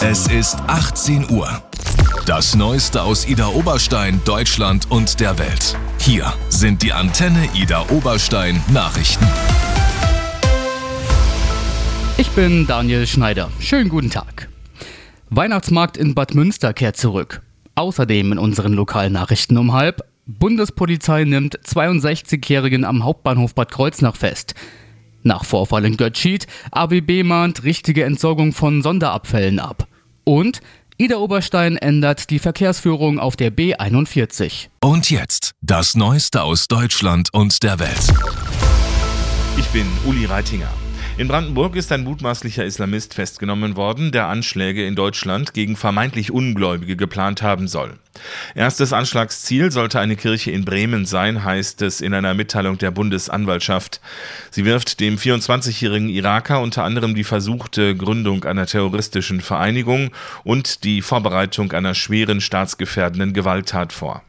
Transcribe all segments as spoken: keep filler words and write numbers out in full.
Es ist achtzehn Uhr. Das Neueste aus Idar Oberstein, Deutschland und der Welt. Hier sind die Antenne Idar Oberstein Nachrichten. Ich bin Daniel Schneider. Schönen guten Tag. Weihnachtsmarkt in Bad Münster kehrt zurück. Außerdem in unseren Lokalnachrichten um halb: Bundespolizei nimmt zweiundsechzigjährigen am Hauptbahnhof Bad Kreuznach fest. Nach Vorfall in Götschid, A W B mahnt richtige Entsorgung von Sonderabfällen ab. Und Idar Oberstein ändert die Verkehrsführung auf der B einundvierzig. Und jetzt das Neueste aus Deutschland und der Welt. Ich bin Uli Reitinger. In Brandenburg ist ein mutmaßlicher Islamist festgenommen worden, der Anschläge in Deutschland gegen vermeintlich Ungläubige geplant haben soll. Erstes Anschlagsziel sollte eine Kirche in Bremen sein, heißt es in einer Mitteilung der Bundesanwaltschaft. Sie wirft dem vierundzwanzigjährigen Iraker unter anderem die versuchte Gründung einer terroristischen Vereinigung und die Vorbereitung einer schweren staatsgefährdenden Gewalttat vor.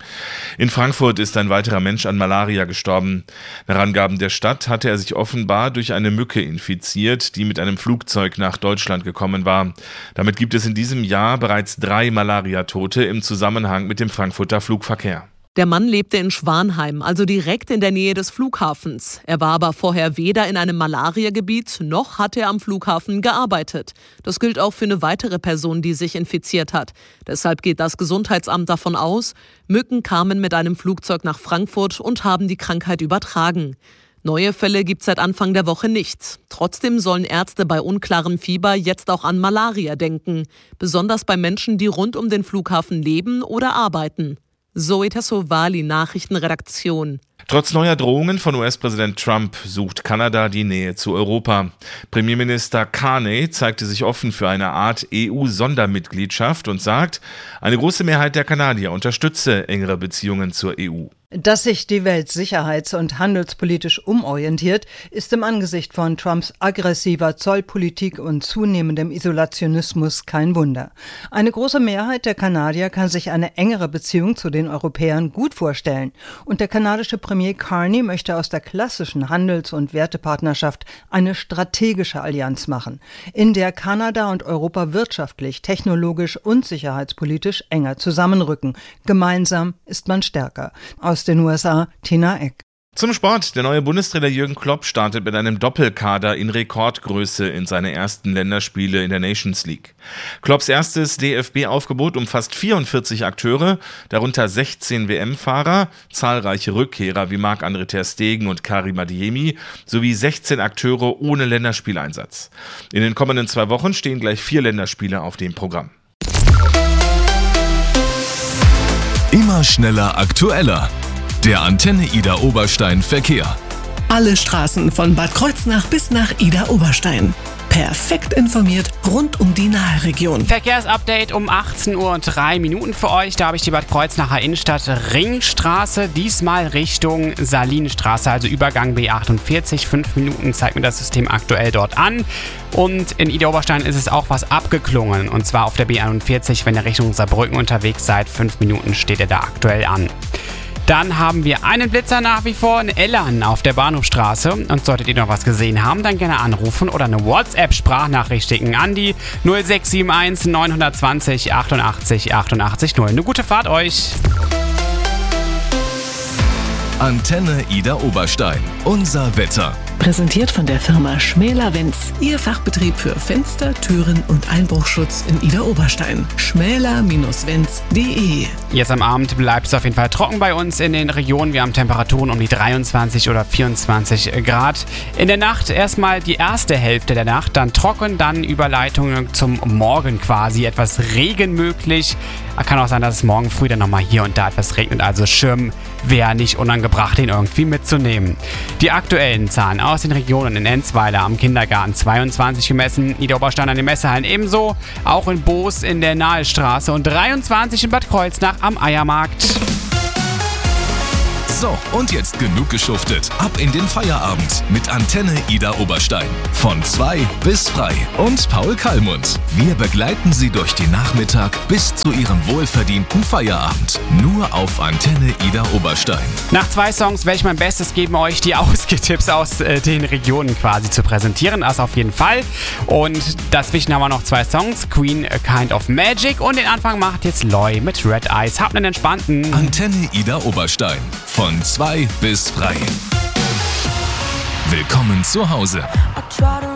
In Frankfurt ist ein weiterer Mensch an Malaria gestorben. Nach Angaben der Stadt hatte er sich offenbar durch eine Mücke infiziert, die mit einem Flugzeug nach Deutschland gekommen war. Damit gibt es in diesem Jahr bereits drei Malariatote im Zusammenhang mit dem Frankfurter Flugverkehr. Der Mann lebte in Schwanheim, also direkt in der Nähe des Flughafens. Er war aber vorher weder in einem Malariagebiet, noch hat er am Flughafen gearbeitet. Das gilt auch für eine weitere Person, die sich infiziert hat. Deshalb geht das Gesundheitsamt davon aus, Mücken kamen mit einem Flugzeug nach Frankfurt und haben die Krankheit übertragen. Neue Fälle gibt es seit Anfang der Woche nicht. Trotzdem sollen Ärzte bei unklarem Fieber jetzt auch an Malaria denken. Besonders bei Menschen, die rund um den Flughafen leben oder arbeiten. Zoe Tassovali, Nachrichtenredaktion. Trotz neuer Drohungen von U S-Präsident Trump sucht Kanada die Nähe zu Europa. Premierminister Carney zeigte sich offen für eine Art E U-Sondermitgliedschaft und sagt, eine große Mehrheit der Kanadier unterstütze engere Beziehungen zur E U. Dass sich die Welt sicherheits- und handelspolitisch umorientiert, ist im Angesicht von Trumps aggressiver Zollpolitik und zunehmendem Isolationismus kein Wunder. Eine große Mehrheit der Kanadier kann sich eine engere Beziehung zu den Europäern gut vorstellen. Und der kanadische Premier Carney möchte aus der klassischen Handels- und Wertepartnerschaft eine strategische Allianz machen, in der Kanada und Europa wirtschaftlich, technologisch und sicherheitspolitisch enger zusammenrücken. Gemeinsam ist man stärker. Aus den U S A, Tina Eck. Zum Sport. Der neue Bundestrainer Jürgen Klopp startet mit einem Doppelkader in Rekordgröße in seine ersten Länderspiele in der Nations League. Klopps erstes D F B-Aufgebot umfasst vierundvierzig Akteure, darunter sechzehn W M-Fahrer, zahlreiche Rückkehrer wie Marc-André ter Stegen und Karim Adeyemi sowie sechzehn Akteure ohne Länderspieleinsatz. In den kommenden zwei Wochen stehen gleich vier Länderspiele auf dem Programm. Immer schneller, aktueller. Der Antenne Idar Oberstein Verkehr. Alle Straßen von Bad Kreuznach bis nach Idar Oberstein. Perfekt informiert rund um die nahe Region. Verkehrsupdate um achtzehn Uhr und drei Minuten für euch. Da habe ich die Bad Kreuznacher Innenstadt Ringstraße, diesmal Richtung Salinstraße, also Übergang B achtundvierzig. Fünf Minuten zeigt mir das System aktuell dort an. Und in Idar Oberstein ist es auch was abgeklungen. Und zwar auf der B einundvierzig, wenn ihr Richtung Saarbrücken unterwegs seid. Fünf Minuten steht er da aktuell an. Dann haben wir einen Blitzer nach wie vor in Ellern auf der Bahnhofstraße. Und solltet ihr noch was gesehen haben, dann gerne anrufen oder eine WhatsApp-Sprachnachricht schicken an die null sechs sieben eins neun zwei null achtundachtzig achtundachtzig null. Eine gute Fahrt euch! Antenne Idar Oberstein. Unser Wetter. Präsentiert von der Firma Schmäler-Wenz. Ihr Fachbetrieb für Fenster, Türen und Einbruchschutz in Idar Oberstein. schmäler Wenz punkt de. Jetzt am Abend bleibt es auf jeden Fall trocken bei uns in den Regionen. Wir haben Temperaturen um die dreiundzwanzig oder vierundzwanzig Grad. In der Nacht erstmal die erste Hälfte der Nacht, dann trocken, dann Überleitungen zum Morgen quasi. Etwas Regen möglich. Kann auch sein, dass es morgen früh dann nochmal hier und da etwas regnet. Also Schirm wäre nicht unangebracht, den irgendwie mitzunehmen. Die aktuellen Zahlen aus den Regionen: in Enzweiler am Kindergarten zweiundzwanzig gemessen, Idar Oberstein an den Messehallen ebenso, auch in Boos in der Nahestraße und dreiundzwanzig in Bad Kreuznach am Eiermarkt. So, und jetzt genug geschuftet. Ab in den Feierabend mit Antenne Ida Oberstein. Von zwei bis frei. Und Paul Kallmund. Wir begleiten Sie durch den Nachmittag bis zu Ihrem wohlverdienten Feierabend. Nur auf Antenne Ida Oberstein. Nach zwei Songs werde ich mein Bestes geben, euch die Ausgetipps aus äh, den Regionen quasi zu präsentieren. Das auf jeden Fall. Und dazwischen haben wir noch zwei Songs. Queen, A Kind of Magic. Und den Anfang macht jetzt Loy mit Red Eyes. Habt einen entspannten Antenne Ida Oberstein. Von zwei bis frei. Willkommen zu Hause.